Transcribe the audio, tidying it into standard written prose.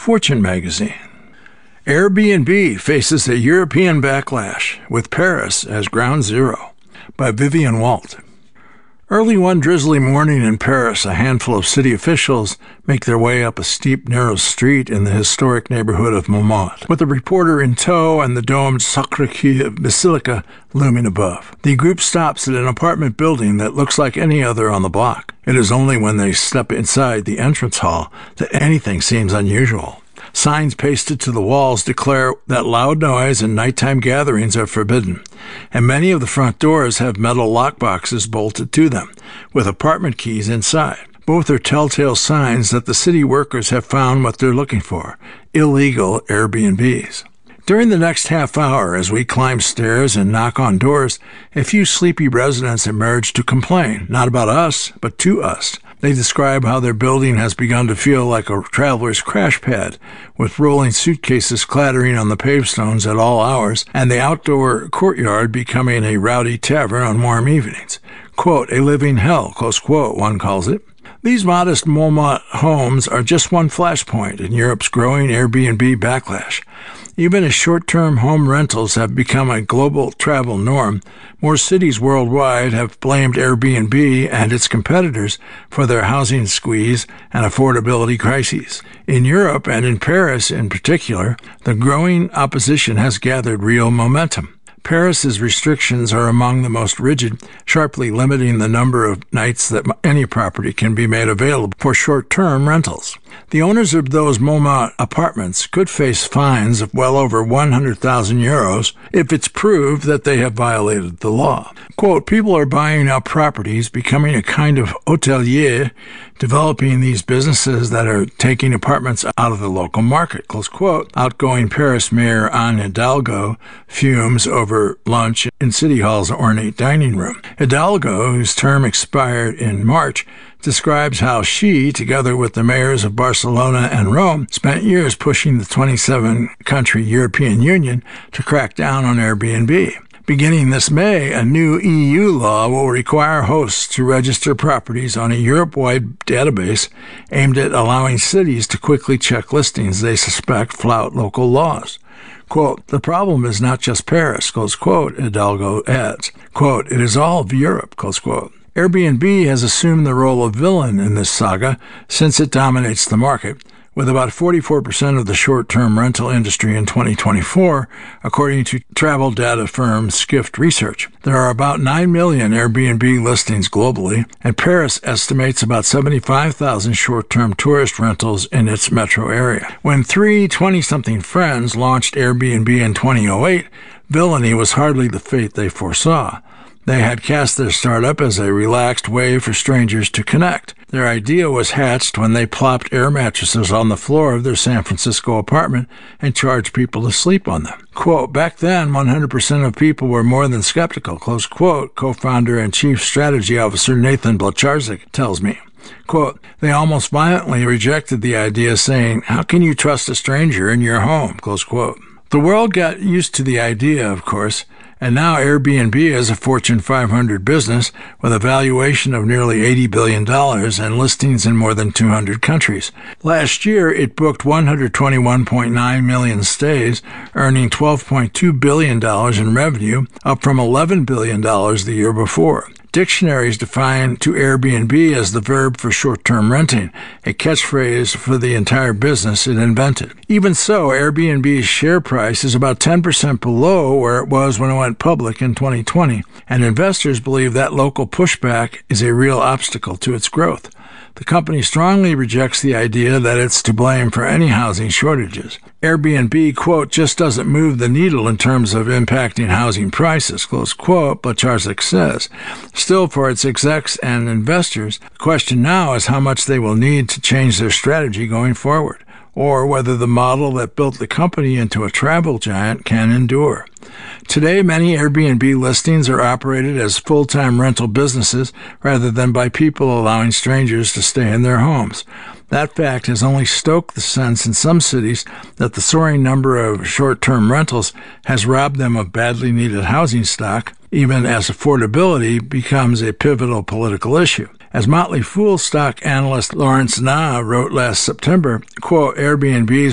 Fortune magazine. Airbnb faces a European backlash, with Paris as ground zero, by Vivian Walt. Early one drizzly morning in Paris, a handful of city officials make their way up a steep, narrow street in the historic neighborhood of Montmartre, with a reporter in tow and the domed Sacré-Cœur Basilica looming above. The group stops at an apartment building that looks like any other on the block. It is only when they step inside the entrance hall that anything seems unusual. Signs pasted to the walls declare that loud noise and nighttime gatherings are forbidden, and many of the front doors have metal lockboxes bolted to them, with apartment keys inside. Both are telltale signs that the city workers have found what they're looking for: illegal Airbnbs. During the next half hour, as we climb stairs and knock on doors, a few sleepy residents emerge to complain, not about us, but to us. They describe how their building has begun to feel like a traveler's crash pad, with rolling suitcases clattering on the pavestones at all hours, and the outdoor courtyard becoming a rowdy tavern on warm evenings. Quote, a living hell, close quote, one calls it. These modest Montmartre homes are just one flashpoint in Europe's growing Airbnb backlash. Even as short-term home rentals have become a global travel norm, more cities worldwide have blamed Airbnb and its competitors for their housing squeeze and affordability crises. In Europe, and in Paris in particular, the growing opposition has gathered real momentum. Paris's restrictions are among the most rigid, sharply limiting the number of nights that any property can be made available for short-term rentals. The owners of those Montmartre apartments could face fines of well over 100,000 euros if it's proved that they have violated the law. Quote, people are buying up properties, becoming a kind of hotelier, developing these businesses that are taking apartments out of the local market, close quote. Outgoing Paris Mayor Anne Hidalgo fumes over lunch in City Hall's ornate dining room. Hidalgo, whose term expired in March, describes how she, together with the mayors of Barcelona and Rome, spent years pushing the 27-country European Union to crack down on Airbnb. Beginning this May, a new EU law will require hosts to register properties on a Europe-wide database aimed at allowing cities to quickly check listings they suspect flout local laws. Quote, the problem is not just Paris, close quote, Hidalgo adds. Quote, it is all of Europe, close quote. Airbnb has assumed the role of villain in this saga since it dominates the market, with about 44% of the short-term rental industry in 2024, according to travel data firm Skift Research. There are about 9 million Airbnb listings globally, and Paris estimates about 75,000 short-term tourist rentals in its metro area. When three 20-something friends launched Airbnb in 2008, villainy was hardly the fate they foresaw. They had cast their startup as a relaxed way for strangers to connect. Their idea was hatched when they plopped air mattresses on the floor of their San Francisco apartment and charged people to sleep on them. Quote, back then, 100% of people were more than skeptical, close quote, co-founder and chief strategy officer Nathan Blacharczyk tells me. Quote, they almost violently rejected the idea, saying, how can you trust a stranger in your home, close quote. The world got used to the idea, of course, and now Airbnb is a Fortune 500 business with a valuation of nearly $80 billion and listings in more than 200 countries. Last year, it booked 121.9 million stays, earning $12.2 billion in revenue, up from $11 billion the year before. Dictionaries define to Airbnb as the verb for short-term renting, a catchphrase for the entire business it invented. Even so, Airbnb's share price is about 10% below where it was when it went public in 2020, and investors believe that local pushback is a real obstacle to its growth. The company strongly rejects the idea that it's to blame for any housing shortages. Airbnb, quote, just doesn't move the needle in terms of impacting housing prices, close quote, Blacharczyk says. Still, for its execs and investors, the question now is how much they will need to change their strategy going forward, or whether the model that built the company into a travel giant can endure. Today, many Airbnb listings are operated as full-time rental businesses rather than by people allowing strangers to stay in their homes. That fact has only stoked the sense in some cities that the soaring number of short-term rentals has robbed them of badly needed housing stock, even as affordability becomes a pivotal political issue. As Motley Fool stock analyst Lawrence Na wrote last September, quote, Airbnb's